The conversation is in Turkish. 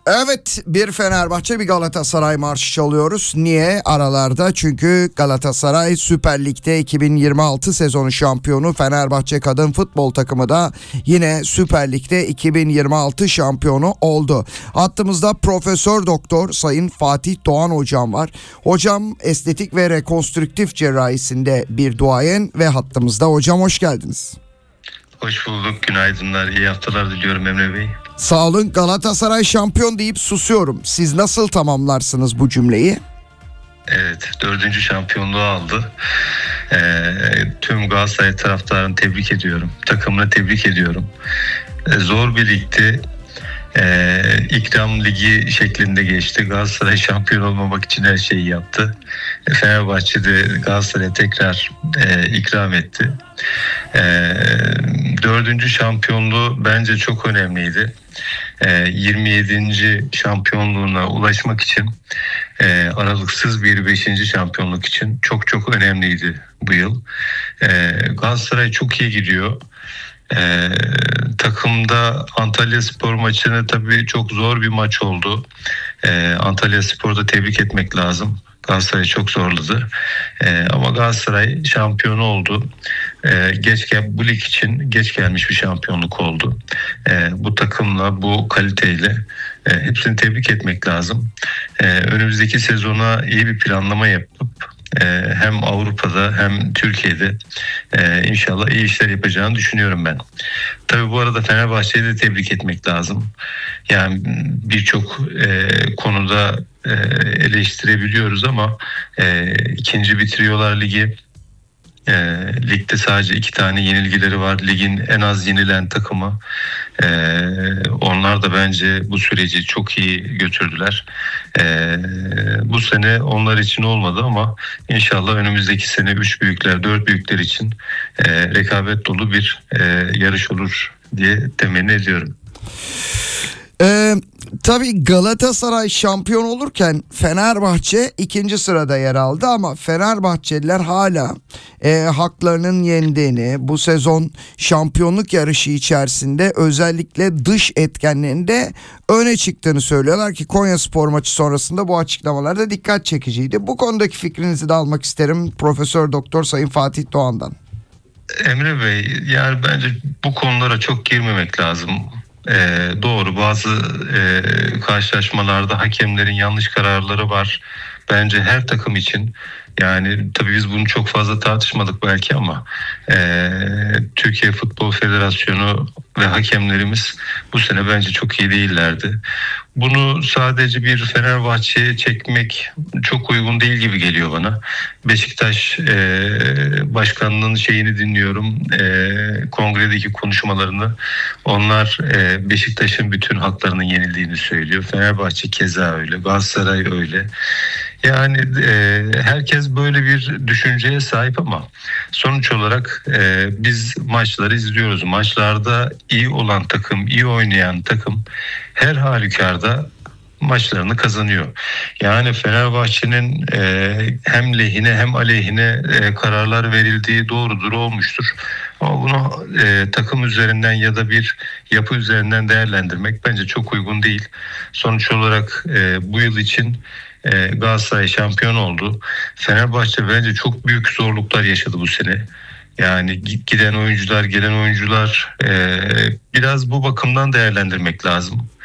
Evet, bir Fenerbahçe bir Galatasaray marşı çalıyoruz. Niye? Aralarda, çünkü Galatasaray Süper Lig'de 2026 sezonu şampiyonu, Fenerbahçe kadın futbol takımı da yine Süper Lig'de 2026 şampiyonu oldu. Hattımızda Profesör Doktor Sayın Fatih Doğan hocam var. Hocam estetik ve rekonstrüktif cerrahisinde bir duayen ve hattımızda. Hocam hoş geldiniz. Hoş bulduk. Günaydınlar. İyi haftalar diliyorum Emre Bey. Sağ olun. Galatasaray şampiyon deyip susuyorum. Siz nasıl tamamlarsınız bu cümleyi? Evet, 4. şampiyonluğu aldı. Tüm Galatasaray taraftarını tebrik ediyorum. Takımını tebrik ediyorum. Zor bir ligdi. İkram Ligi şeklinde geçti. Galatasaray şampiyon olmamak için her şeyi yaptı. Fenerbahçe'de Galatasaray'a tekrar ikram etti. 4. şampiyonluğu bence çok önemliydi. 27. şampiyonluğuna ulaşmak için aralıksız bir 5. şampiyonluk için çok önemliydi bu yıl. Galatasaray çok iyi gidiyor. Takımda Antalyaspor maçını tabii çok zor bir maç oldu. Antalyaspor'da tebrik etmek lazım. Galatasaray çok zorladı. Ama Galatasaray şampiyonu oldu. Bu lig için geç gelmiş bir şampiyonluk oldu. Bu takımla, bu kaliteyle hepsini tebrik etmek lazım. Önümüzdeki sezona iyi bir planlama yapıp hem Avrupa'da hem Türkiye'de inşallah iyi işler yapacağını düşünüyorum ben. Tabii bu arada Fenerbahçe'yi de tebrik etmek lazım. Yani birçok konuda eleştirebiliyoruz ama ikinci bitiriyorlar ligi. Ligde sadece 2 tane yenilgileri var. Ligin en az yenilen takımı. Onlar da bence bu süreci çok iyi götürdüler. Bu sene onlar için olmadı ama inşallah önümüzdeki sene 3 büyükler, 4 büyükler için rekabet dolu bir yarış olur diye temenni ediyorum. Tabii Galatasaray şampiyon olurken Fenerbahçe 2. sırada yer aldı ama Fenerbahçeliler hala haklarının yendiğini, bu sezon şampiyonluk yarışı içerisinde özellikle dış etkenlerinde öne çıktığını söylüyorlar ki Konyaspor maçı sonrasında bu açıklamalar da dikkat çekiciydi. Bu konudaki fikrinizi de almak isterim Profesör Doktor Sayın Fatih Doğan'dan. Emre Bey, yani bence bu konulara çok girmemek lazım. Doğru, bazı karşılaşmalarda hakemlerin yanlış kararları var. Bence her takım için, yani tabii biz bunu çok fazla tartışmadık belki ama Türkiye Futbol Federasyonu ve hakemlerimiz bu sene bence çok iyi değillerdi. Bunu sadece bir Fenerbahçe'ye çekmek çok uygun değil gibi geliyor bana. Beşiktaş başkanının şeyini dinliyorum, kongredeki konuşmalarını. Onlar Beşiktaş'ın bütün haklarının yenildiğini söylüyor. Fenerbahçe keza öyle, Galatasaray öyle. Yani herkes böyle bir düşünceye sahip ama sonuç olarak biz maçları izliyoruz. Maçlarda iyi olan takım, iyi oynayan takım her halükarda maçlarını kazanıyor. Yani Fenerbahçe'nin hem lehine hem aleyhine kararlar verildiği doğrudur, olmuştur. Ama bunu takım üzerinden ya da bir yapı üzerinden değerlendirmek bence çok uygun değil. Sonuç olarak bu yıl için Galatasaray şampiyon oldu. Fenerbahçe bence çok büyük zorluklar yaşadı bu sene. Yani giden oyuncular, gelen oyuncular biraz bu bakımdan değerlendirmek lazım.